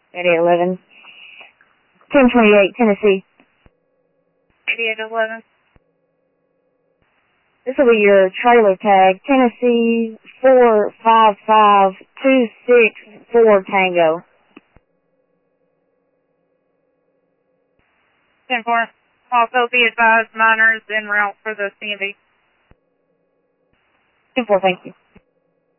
8811. 1028, Tennessee. 8811. This will be your trailer tag, Tennessee 455264 Tango. 10-4. Also be advised, miners en route for the CMV. 10-4, thank you.